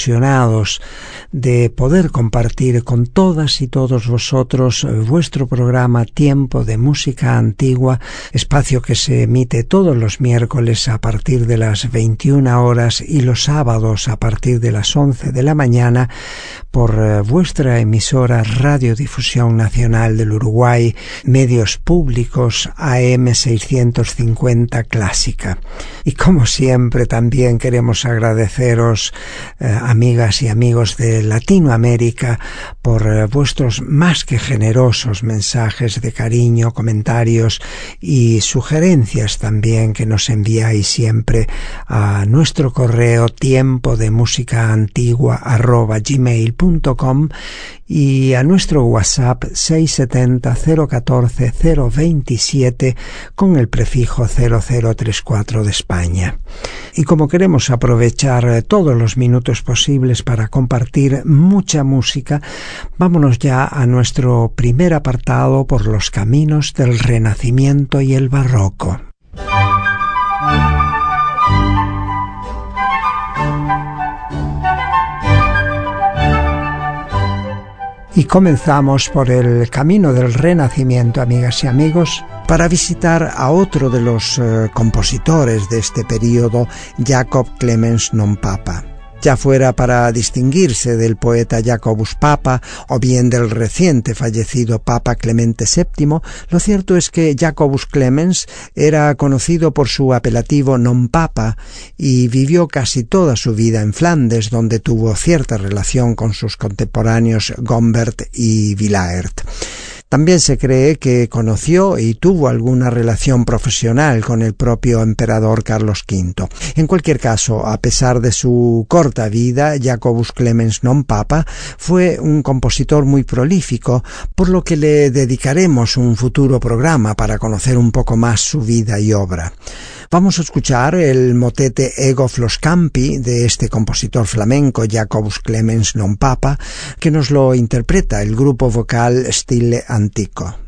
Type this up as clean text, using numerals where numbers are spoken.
ilusionados de poder compartir con todas y todos vosotros vuestro programa Tiempo de Música Antigua, espacio que se emite todos los miércoles a partir de las 21 horas y los sábados a partir de las 11 de la mañana por vuestra emisora Radiodifusión Nacional del Uruguay, Medios Públicos AM 650 Clásica. Y como siempre también queremos agradeceros, amigas y amigos de Latinoamérica, por vuestros más que generosos mensajes de cariño, comentarios y sugerencias también que nos enviáis siempre a nuestro correo tiempodemusicaantigua@gmail.com y a nuestro WhatsApp 670 014 027 con el prefijo 0034 de España. Y como queremos aprovechar todos los minutos posibles para compartir mucha música, vámonos ya a nuestro primer apartado por los caminos del Renacimiento y el Barroco. Y comenzamos por el camino del Renacimiento, amigas y amigos, para visitar a otro de los compositores de este periodo, Jacob Clemens non Papa. Ya fuera para distinguirse del poeta Jacobus Papa o bien del reciente fallecido Papa Clemente VII, lo cierto es que Jacobus Clemens era conocido por su apelativo non Papa y vivió casi toda su vida en Flandes, donde tuvo cierta relación con sus contemporáneos Gombert y Willaert. También se cree que conoció y tuvo alguna relación profesional con el propio emperador Carlos V. En cualquier caso, a pesar de su corta vida, Jacobus Clemens non Papa fue un compositor muy prolífico, por lo que le dedicaremos un futuro programa para conocer un poco más su vida y obra. Vamos a escuchar el motete Ego Flos Campi de este compositor flamenco Jacobus Clemens non Papa, que nos lo interpreta el grupo vocal Stile Antico.